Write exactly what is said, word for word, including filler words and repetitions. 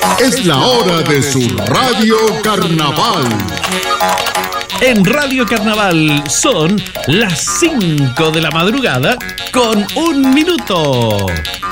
Es la hora de su Radio Carnaval. En Radio Carnaval son las cinco de la madrugada con un minuto.